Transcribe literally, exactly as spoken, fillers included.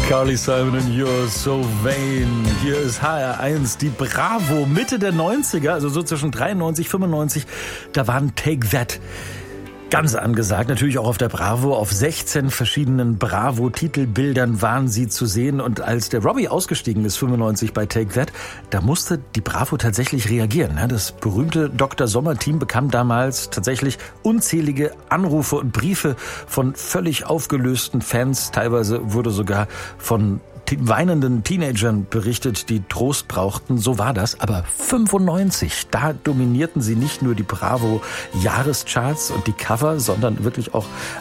Carly Simon und You're So Vain. Hier ist H R eins, die Bravo, Mitte der neunziger, also so zwischen dreiundneunzig, fünfundneunzig, da waren Take That ganz angesagt. Natürlich auch auf der Bravo, auf sechzehn verschiedenen Bravo-Titelbildern waren sie zu sehen. Und als der Robbie ausgestiegen ist, fünfundneunzig bei Take That, da musste die Bravo tatsächlich reagieren. Das berühmte Doktor Sommer-Team bekam damals tatsächlich unzählige Anrufe und Briefe von völlig aufgelösten Fans. Teilweise wurde sogar von weinenden Teenagern berichtet, die Trost brauchten. So war das. Aber fünfundneunzig, da dominierten sie nicht nur die Bravo-Jahrescharts und die Cover, sondern wirklich auch